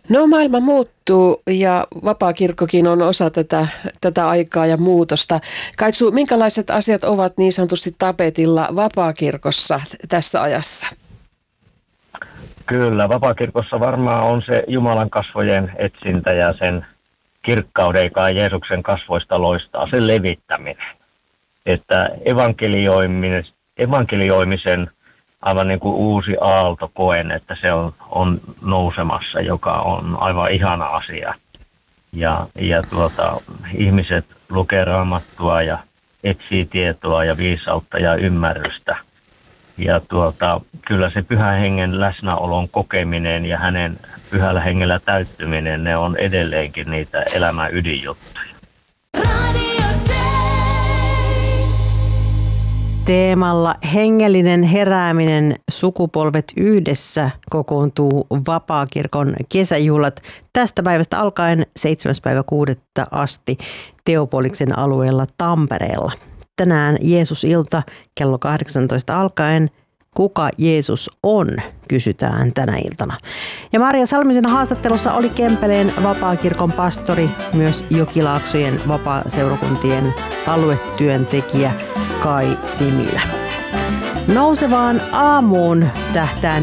No maailma muuttuu ja vapaakirkkokin on osa tätä aikaa ja muutosta. Kaitsu, minkälaiset asiat ovat niin sanotusti tapetilla vapaakirkossa tässä ajassa? Kyllä, vapaakirkossa varmaan on se Jumalan kasvojen etsintä ja sen kirkkauden, joka Jeesuksen kasvoista loistaa, sen levittäminen. Että evankelioimisen aivan niin kuin uusi aalto koen, että se on nousemassa, joka on aivan ihana asia. Ja ihmiset lukee Raamattua ja etsii tietoa ja viisautta ja ymmärrystä. Ja kyllä se pyhän hengen läsnäolon kokeminen ja hänen pyhällä hengellä täyttyminen, ne on edelleenkin niitä elämän ydinjuttuja. Teemalla hengellinen herääminen, sukupolvet yhdessä kokoontuu Vapaakirkon kesäjuhlat tästä päivästä alkaen 7.6. asti Teopoliksen alueella Tampereella. Tänään Jeesus-ilta kello 18 alkaen. Kuka Jeesus on, kysytään tänä iltana. Ja Maria Salmisen haastattelussa oli Kempeleen Vapaakirkon pastori, myös Jokilaaksojen vapaaseurakuntien aluetyöntekijä Kai Similä. Nousevaan aamuun tähtää